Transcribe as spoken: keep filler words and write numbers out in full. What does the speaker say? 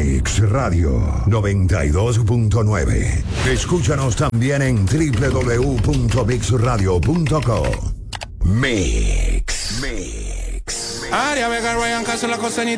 Mix Radio noventa y dos punto nueve. Escúchanos también en doble u doble u doble u punto mix radio punto com. Mix. Mix. Aria Vega, Ryan Castro, la costa